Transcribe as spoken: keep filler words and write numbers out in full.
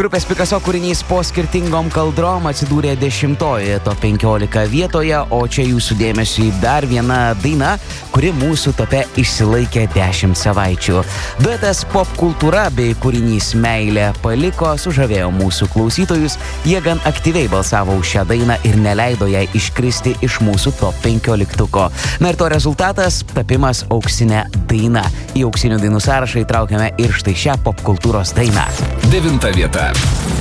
Grupės Picasso kūrinys Po skirtingom kaldrom atsidūrė dešimtojoje top penkiolika vietoje, o čia jūsų dėmesiui dar viena daina, kuri mūsų tope išsilaikė dešimt savaičių. Duetas Pop kultūra bei kūrinys Meilė paliko sužavėjo mūsų klausytojus, jie gan aktyviai balsavo už šią dainą ir neleido jai iškristi iš mūsų top penkioliktuko. Na ir to rezultatas – tapimas auksinė daina. Į auksinių dainų sąrašą įtraukiame ir štai šią pop kultūros dainą. Devinta vieta.